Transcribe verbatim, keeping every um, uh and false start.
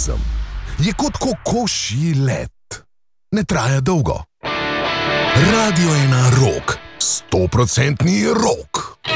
ljubezen je kot kokošji let. Ne traja dolgo. Radio ena rock, stoprocentni rock.